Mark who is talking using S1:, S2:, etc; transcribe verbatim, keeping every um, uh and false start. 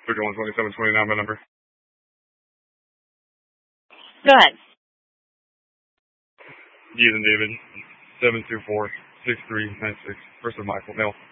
S1: one twenty-seven twenty-nine, my number.
S2: Go ahead.
S1: Ethan David, seven two four, six three nine six. First of Michael, male.